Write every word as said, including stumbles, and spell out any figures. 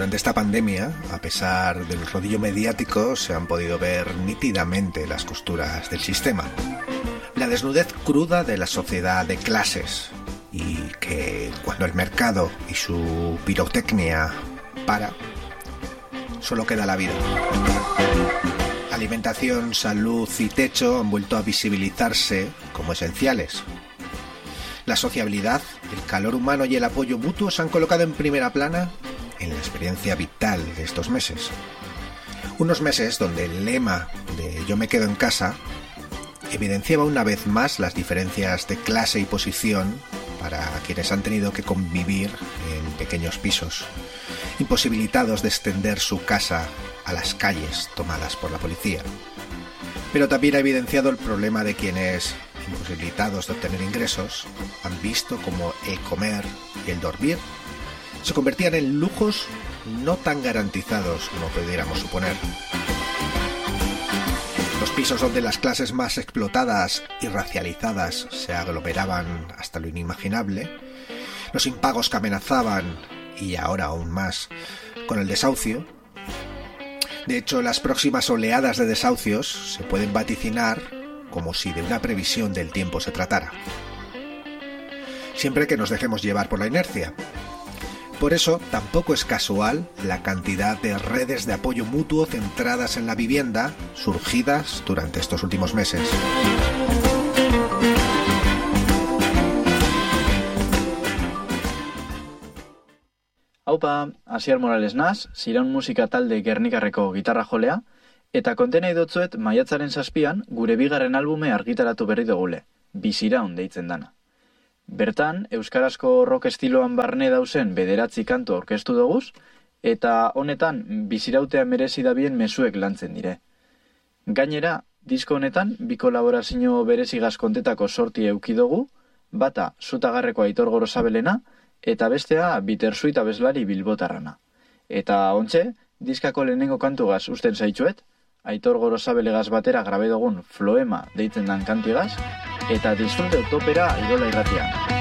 Durante esta pandemia, a pesar del rodillo mediático, se han podido ver nítidamente las costuras del sistema. La desnudez cruda de la sociedad de clases, y que cuando el mercado y su pirotecnia para, solo queda la vida. Alimentación, salud y techo han vuelto a visibilizarse como esenciales. La sociabilidad, el calor humano y el apoyo mutuo se han colocado en primera plana en la experiencia vital de estos meses. Unos meses donde el lema de "yo me quedo en casa" evidenciaba una vez más las diferencias de clase y posición para quienes han tenido que convivir en pequeños pisos, imposibilitados de extender su casa a las calles tomadas por la policía. Pero también ha evidenciado el problema de quienes, imposibilitados de obtener ingresos, han visto como el comer y el dormir se convertían en lujos no tan garantizados como pudiéramos suponer. Los pisos donde las clases más explotadas y racializadas se aglomeraban hasta lo inimaginable, los impagos que amenazaban, y ahora aún más, con el desahucio. De hecho, las próximas oleadas de desahucios se pueden vaticinar como si de una previsión del tiempo se tratara. Siempre que nos dejemos llevar por la inercia. Por eso, tampoco es casual la cantidad de redes de apoyo mutuo centradas en la vivienda surgidas durante estos últimos meses. Haupa, Asier Morales naz, Ziraun musika talde Gernikarreko gitarra jolea, eta konten nahi dotzuet maiatzaren zazpian gure bigarren albume argitaratu berri dugule, Biziraun deitzen dana. Bertan, euskarazko rock estiloan barne dauzen bederatzi kantu aurkeztu doguz, eta honetan bizirautea merezi dabien mezuek lantzen dire. Gainera, disko honetan bi kolaborazio berezigaz kontetako sorti euki dugu, bata Zutagarreko Aitor Gorosabelena, eta bestea Bittersuit abeslari bilbotarrana. Eta ontxe, diskako lehenengo kantugaz usten zaitxuet, Aitor Gorosabelegaz batera grabe dugun Floema deitzen dan kantigaz, eta disfrute topera Irola irratian.